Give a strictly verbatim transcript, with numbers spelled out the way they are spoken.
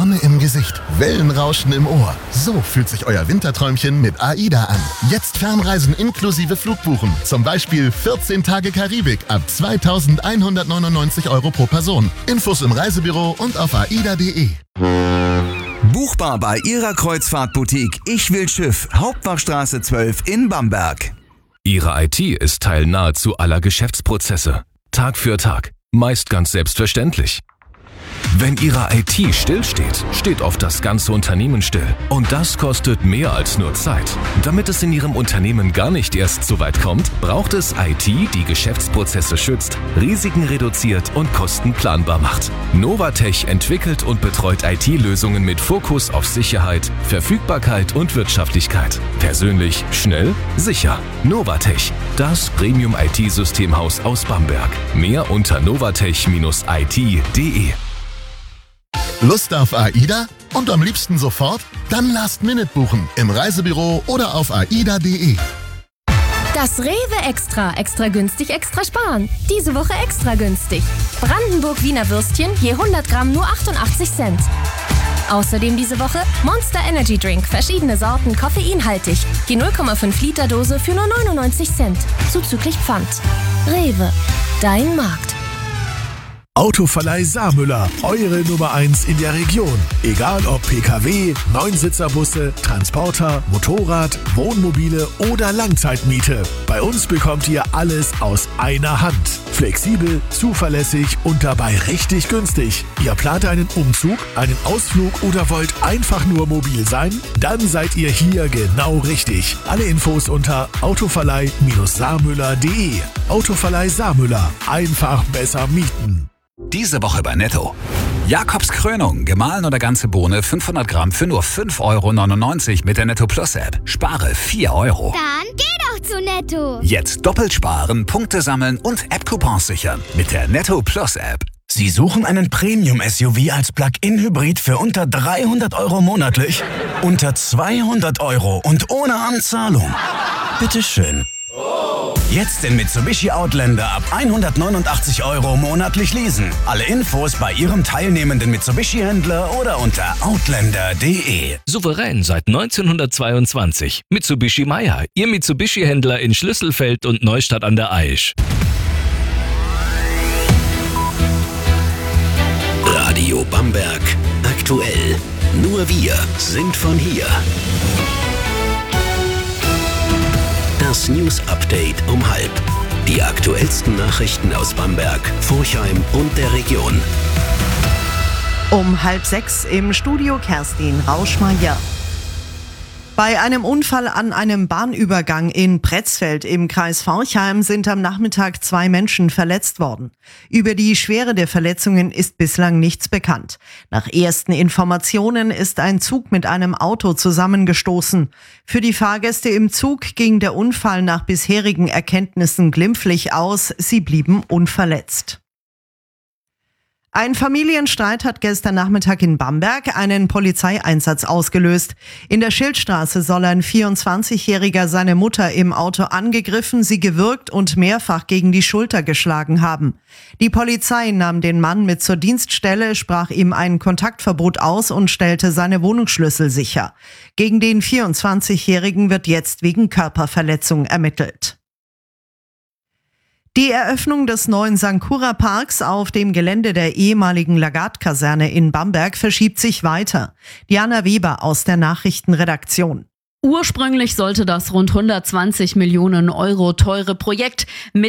Sonne im Gesicht, Wellenrauschen im Ohr. So fühlt sich euer Winterträumchen mit AIDA an. Jetzt Fernreisen inklusive Flugbuchen. Zum Beispiel vierzehn Tage Karibik ab zweitausendeinhundertneunundneunzig Euro pro Person. Infos im Reisebüro und auf aida punkt de. Buchbar bei Ihrer Kreuzfahrtboutique Ich will Schiff, Hauptwachtstraße zwölf in Bamberg. Ihre I T ist Teil nahezu aller Geschäftsprozesse. Tag für Tag. Meist ganz selbstverständlich. Wenn Ihre I T stillsteht, steht oft das ganze Unternehmen still. Und das kostet mehr als nur Zeit. Damit es in Ihrem Unternehmen gar nicht erst so weit kommt, braucht es I T, die Geschäftsprozesse schützt, Risiken reduziert und Kosten planbar macht. Novatech entwickelt und betreut I T-Lösungen mit Fokus auf Sicherheit, Verfügbarkeit und Wirtschaftlichkeit. Persönlich, schnell, sicher. Novatech, das Premium-I T-Systemhaus aus Bamberg. Mehr unter novatech Bindestrich I T punkt de. Lust auf AIDA? Und am liebsten sofort? Dann Last Minute buchen im Reisebüro oder auf aida punkt de. Das Rewe Extra. Extra günstig, extra sparen. Diese Woche extra günstig. Brandenburg Wiener Würstchen je hundert Gramm nur achtundachtzig Cent. Außerdem diese Woche Monster Energy Drink. Verschiedene Sorten, koffeinhaltig. Die null Komma fünf Liter Dose für nur neunundneunzig Cent. Zuzüglich Pfand. Rewe. Dein Markt. Autoverleih Saarmüller, eure Nummer eins in der Region. Egal ob P K W, Neunsitzer-Busse, Transporter, Motorrad, Wohnmobile oder Langzeitmiete. Bei uns bekommt ihr alles aus einer Hand. Flexibel, zuverlässig und dabei richtig günstig. Ihr plant einen Umzug, einen Ausflug oder wollt einfach nur mobil sein? Dann seid ihr hier genau richtig. Alle Infos unter autoverleih Saarmüller punkt de. Autoverleih Saarmüller. Einfach besser mieten. Diese Woche bei Netto. Jakobs Krönung, gemahlen oder ganze Bohne, fünfhundert Gramm für nur fünf Euro neunundneunzig mit der Netto Plus App. Spare vier Euro. Dann geh doch zu Netto. Jetzt doppelt sparen, Punkte sammeln und App-Coupons sichern mit der Netto Plus App. Sie suchen einen Premium-S U V als Plug-in-Hybrid für unter dreihundert Euro monatlich? Unter zweihundert Euro und ohne Anzahlung? Bitteschön. Jetzt den Mitsubishi Outlander ab hundertneunundachtzig Euro monatlich leasen. Alle Infos bei Ihrem teilnehmenden Mitsubishi-Händler oder unter outlander punkt de. Souverän seit neunzehnhundertzweiundzwanzig. Mitsubishi Meyer, Ihr Mitsubishi-Händler in Schlüsselfeld und Neustadt an der Aisch. Radio Bamberg. Aktuell. Nur wir sind von hier. Das News Update um halb. Die aktuellsten Nachrichten aus Bamberg, Forchheim und der Region. Um halb sechs im Studio Kerstin Rauschmeier. Bei einem Unfall an einem Bahnübergang in Pretzfeld im Kreis Forchheim sind am Nachmittag zwei Menschen verletzt worden. Über die Schwere der Verletzungen ist bislang nichts bekannt. Nach ersten Informationen ist ein Zug mit einem Auto zusammengestoßen. Für die Fahrgäste im Zug ging der Unfall nach bisherigen Erkenntnissen glimpflich aus. Sie blieben unverletzt. Ein Familienstreit hat gestern Nachmittag in Bamberg einen Polizeieinsatz ausgelöst. In der Schildstraße soll ein vierundzwanzigjähriger seine Mutter im Auto angegriffen, sie gewürgt und mehrfach gegen die Schulter geschlagen haben. Die Polizei nahm den Mann mit zur Dienststelle, sprach ihm ein Kontaktverbot aus und stellte seine Wohnungsschlüssel sicher. Gegen den vierundzwanzigjährigen wird jetzt wegen Körperverletzung ermittelt. Die Eröffnung des neuen Sankura Parks auf dem Gelände der ehemaligen Lagarde-Kaserne in Bamberg verschiebt sich weiter. Diana Weber aus der Nachrichtenredaktion. Ursprünglich sollte das rund hundertzwanzig Millionen Euro teure Projekt mit